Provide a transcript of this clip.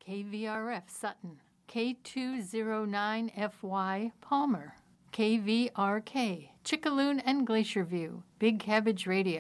KVRF Sutton, K209FY Palmer, KVRK Chickaloon and Glacier View, Big Cabbage Radio.